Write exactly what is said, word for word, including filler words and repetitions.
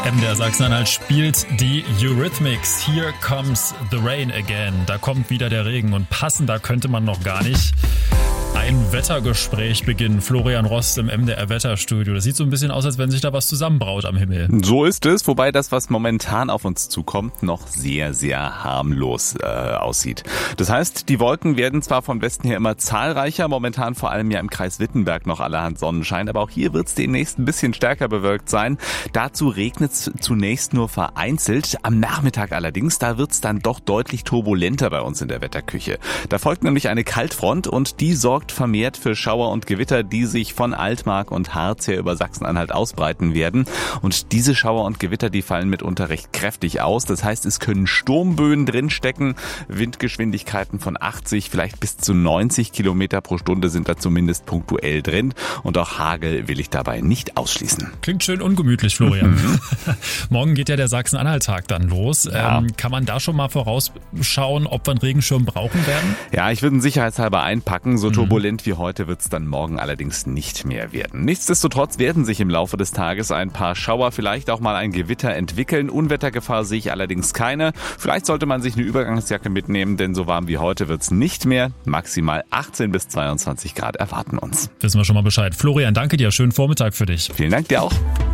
M D R Sachsen-Anhalt spielt die Eurythmics. Here comes the rain again. Da kommt wieder der Regen und passender könnte man noch gar nicht ein Wettergespräch beginnen. Florian Rost im M D R Wetterstudio. Das sieht so ein bisschen aus, als wenn sich da was zusammenbraut am Himmel. So ist es, wobei das, was momentan auf uns zukommt, noch sehr, sehr harmlos äh, aussieht. Das heißt, die Wolken werden zwar von Westen her immer zahlreicher, momentan vor allem ja im Kreis Wittenberg noch allerhand Sonnenschein, aber auch hier wird es demnächst ein bisschen stärker bewölkt sein. Dazu regnet es zunächst nur vereinzelt. Am Nachmittag allerdings, da wird es dann doch deutlich turbulenter bei uns in der Wetterküche. Da folgt nämlich eine Kaltfront und die sorgt vermehrt für Schauer und Gewitter, die sich von Altmark und Harz her über Sachsen-Anhalt ausbreiten werden. Und diese Schauer und Gewitter, die fallen mitunter recht kräftig aus. Das heißt, es können Sturmböen drinstecken. Windgeschwindigkeiten von achtzig, vielleicht bis zu neunzig Kilometer pro Stunde sind da zumindest punktuell drin. Und auch Hagel will ich dabei nicht ausschließen. Klingt schön ungemütlich, Florian. Morgen geht ja der Sachsen-Anhalt-Tag dann los. Ja. Ähm, kann man da schon mal vorausschauen, ob wir einen Regenschirm brauchen werden? Ja, ich würde ihn sicherheitshalber einpacken. So turbulent wie heute wird es dann morgen allerdings nicht mehr werden. Nichtsdestotrotz werden sich im Laufe des Tages ein paar Schauer, vielleicht auch mal ein Gewitter entwickeln. Unwettergefahr sehe ich allerdings keine. Vielleicht sollte man sich eine Übergangsjacke mitnehmen, denn so warm wie heute wird es nicht mehr. Maximal achtzehn bis zweiundzwanzig Grad erwarten uns. Wissen wir schon mal Bescheid. Florian, danke dir. Schönen Vormittag für dich. Vielen Dank dir auch.